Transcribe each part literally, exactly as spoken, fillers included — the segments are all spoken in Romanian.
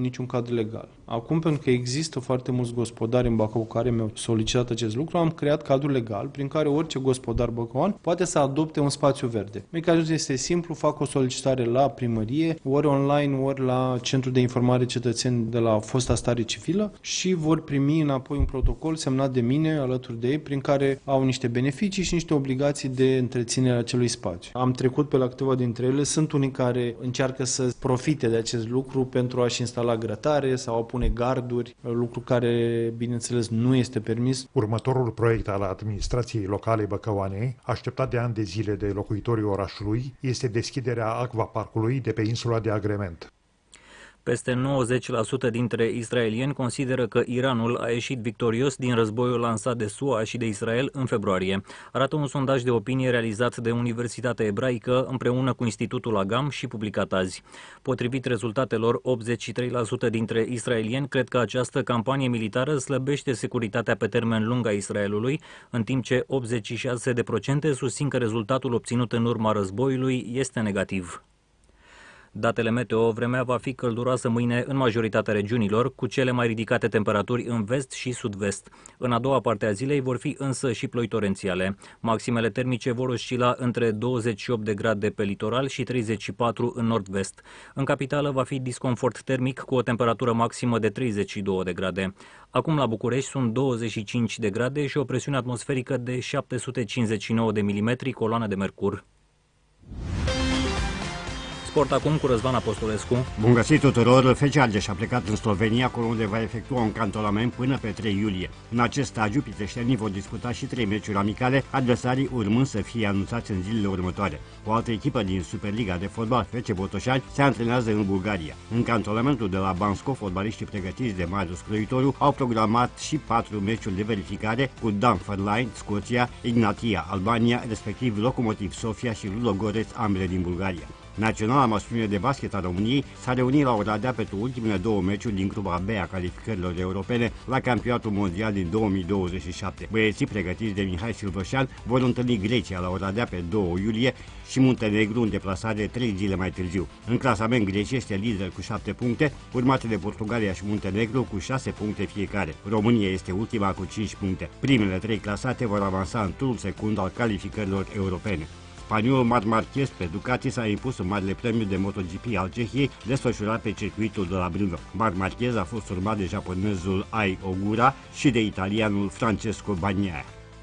niciun cadru legal. Acum, pentru că există foarte mulți gospodari în Bacău care mi-au solicitat acest lucru, am creat cadrul legal prin care orice gospodar băcăuan poate să adopte un spațiu verde. Mecanismul este simplu, fac o solicitare la primărie, ori online, ori la Centrul de Informare Cetățeni de la fosta stare civilă și vor primi înapoi un protocol semnat de mine alături de ei, prin care au niște beneficii și niște obligații de întreținere a acelui spațiu. Am trecut pe la câteva dintre ele, sunt unii care încearcă să profite de acest lucru pentru a-și instala grătare sau a pune garduri, lucru care, bineînțeles, nu este permis. Următorul proiect al administrației locale băcăuanei, așteptat de ani de zile de locuitorii orașului, este deschiderea acvaparcului de pe insula de Agrement. Peste nouăzeci la sută dintre israelieni consideră că Iranul a ieșit victorios din războiul lansat de S U A și de Israel în februarie. Arată un sondaj de opinie realizat de Universitatea Ebraică împreună cu Institutul Agam și publicat azi. Potrivit rezultatelor, optzeci și trei la sută dintre israelieni cred că această campanie militară slăbește securitatea pe termen lung a Israelului, în timp ce optzeci și șase la sută susțin că rezultatul obținut în urma războiului este negativ. Datele meteo, vremea va fi călduroasă mâine în majoritatea regiunilor, cu cele mai ridicate temperaturi în vest și sud-vest. În a doua parte a zilei vor fi însă și ploi torențiale. Maximele termice vor oscila între douăzeci și opt de grade pe litoral și treizeci și patru în nord-vest. În capitală va fi disconfort termic cu o temperatură maximă de treizeci și două de grade. Acum la București sunt douăzeci și cinci de grade și o presiune atmosferică de șapte sute cincizeci și nouă de milimetri coloană de mercur. Sport acum cu Răzvan Apostolescu. Bun găsit tuturor! F C Argeș a plecat în Slovenia, acolo unde va efectua un cantonament până pe trei iulie. În acest stagiu, piteștenii vor disputa și trei meciuri amicale, adversarii urmând să fie anunțați în zilele următoare. O altă echipă din Superliga de fotbal, F C Botoșani, se antrenează în Bulgaria. În cantonamentul de la Bansko, fotbaliștii pregătiți de Marius Croitoru au programat și patru meciuri de verificare cu Dunfermline, Scoția, Ignatia, Albania, respectiv Lokomotiv Sofia și Ludogorets, ambele din Bulgaria. Naționala masculină de basket a României s-a reunit la Oradea pentru ultimele două meciuri din grupa B a calificărilor europene la campionatul mondial din două mii douăzeci și șapte. Băieții pregătiți de Mihai Silvășan vor întâlni Grecia la Oradea pe doi iulie și Muntenegru în deplasare trei zile mai târziu. În clasament, Grecia este lider cu șapte puncte, urmate de Portugalia și Muntenegru cu șase puncte fiecare. România este ultima cu cinci puncte. Primele trei clasate vor avansa în turul secund al calificărilor europene. Spaniolul Marc Marquez pe Ducati s-a impus în marele premiu de MotoGP al Cehiei, desfășurat pe circuitul de la Brno. Marc Marquez a fost urmat de japonezul Ai Ogura și de italianul Francesco Bagnaia.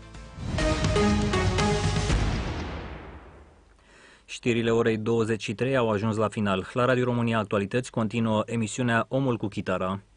Știrile orei douăzeci și trei au ajuns la final. La Radio România Actualități continuă emisiunea Omul cu chitara.